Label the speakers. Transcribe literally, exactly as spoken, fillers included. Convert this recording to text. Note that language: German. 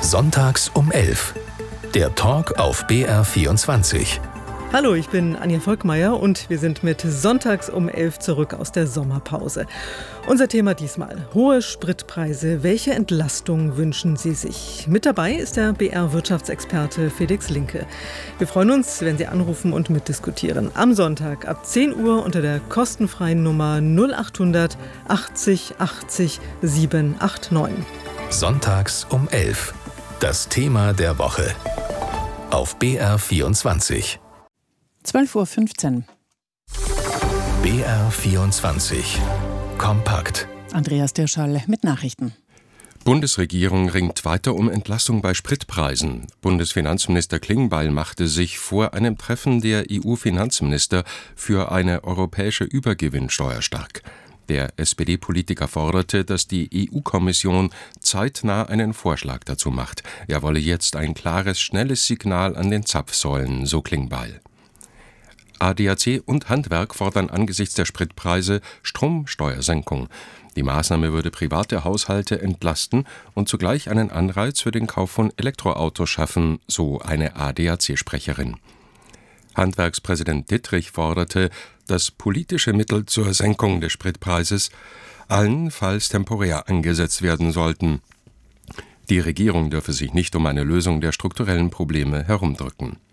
Speaker 1: Sonntags um elf. Der Talk auf B R vierundzwanzig.
Speaker 2: Hallo, ich bin Anja Volkmeier und wir sind mit Sonntags um elf zurück aus der Sommerpause. Unser Thema diesmal: hohe Spritpreise. Welche Entlastung wünschen Sie sich? Mit dabei ist der B R-Wirtschaftsexperte Felix Linke. Wir freuen uns, wenn Sie anrufen und mitdiskutieren. Am Sonntag ab zehn Uhr unter der kostenfreien Nummer null acht hundert achtzig achtzig sieben acht neun.
Speaker 1: Sonntags um elf. Das Thema der Woche. Auf B R vierundzwanzig.
Speaker 3: zwölf Uhr fünfzehn.
Speaker 1: B R vierundzwanzig. Kompakt.
Speaker 3: Andreas Dirschall mit Nachrichten.
Speaker 4: Bundesregierung ringt weiter um Entlastung bei Spritpreisen. Bundesfinanzminister Klingbeil machte sich vor einem Treffen der E U-Finanzminister für eine europäische Übergewinnsteuer stark. Der S P D-Politiker forderte, dass die E U-Kommission zeitnah einen Vorschlag dazu macht. Er wolle jetzt ein klares, schnelles Signal an den Zapfsäulen, so Klingbeil. A D A C und Handwerk fordern angesichts der Spritpreise Stromsteuersenkung. Die Maßnahme würde private Haushalte entlasten und zugleich einen Anreiz für den Kauf von Elektroautos schaffen, so eine A D A C-Sprecherin. Handwerkspräsident Dittrich forderte, dass politische Mittel zur Senkung des Spritpreises allenfalls temporär eingesetzt werden sollten. Die Regierung dürfe sich nicht um eine Lösung der strukturellen Probleme herumdrücken.